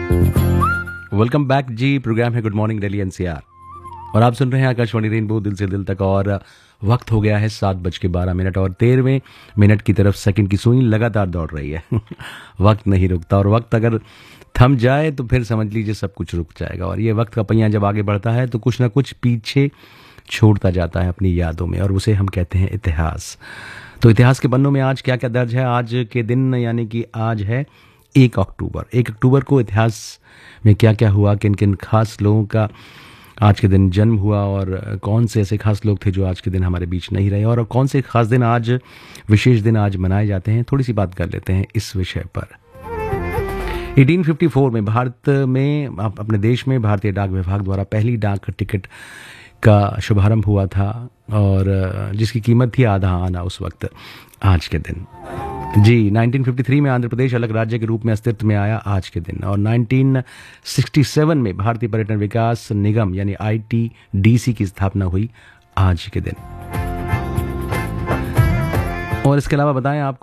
Welcome back जी। Programme है good morning Delhi NCR और आप सुन रहे हैं आकाशवाणी रेनबो दिल से दिल तक। और वक्त हो गया है 7:12 और 13 की तरफ सेकंड की सुई लगातार दौड़ रही है। वक्त नहीं रुकता और वक्त अगर थम जाए तो फिर समझ लीजिए सब कुछ रुक जाएगा। और ये वक्त का पहिया जब आगे बढ़ता है तो कुछ ना कुछ पीछे छोड़ता जाता है अपनी यादों में, और उसे हम कहते हैं इतिहास। तो इतिहास के पन्नों में आज क्या क्या दर्ज है आज के दिन, यानी कि आज है 1 अक्टूबर। 1 अक्टूबर को इतिहास में क्या क्या हुआ, किन किन खास लोगों का आज के दिन जन्म हुआ, और कौन से ऐसे खास लोग थे जो आज के दिन हमारे बीच नहीं रहे, और कौन से खास दिन आज, विशेष दिन आज मनाए जाते हैं, थोड़ी सी बात कर लेते हैं इस विषय पर। 1854 में भारत में, अपने देश में भारतीय डाक विभाग द्वारा पहली डाक टिकट का शुभारंभ हुआ था, और जिसकी कीमत थी आधा आना उस वक्त आज के दिन। जी 1953 में आंध्र प्रदेश अलग राज्य के रूप में अस्तित्व में आया आज के दिन। और 1967 में भारतीय पर्यटन विकास निगम यानी ITDC की स्थापना हुई आज के दिन। और इसके अलावा बताएं आपको